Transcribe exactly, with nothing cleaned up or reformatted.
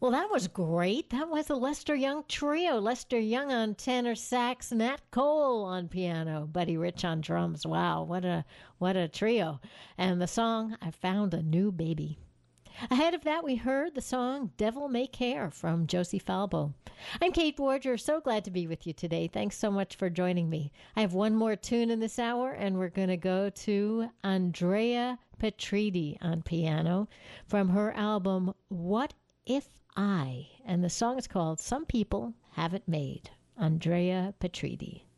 Well, that was great. That was a Lester Young trio. Lester Young on tenor sax, Nat Cole on piano, Buddy Rich on drums. Wow, what a what a trio. And the song I Found a New Baby. Ahead of that, we heard the song Devil May Care from Josie Falbo. I'm Kate Borger. So glad to be with you today. Thanks so much for joining me. I have one more tune in this hour, and we're going to go to Andrea Petridi on piano from her album What If I? And the song is called Some People Have It Made. Andrea Petridi.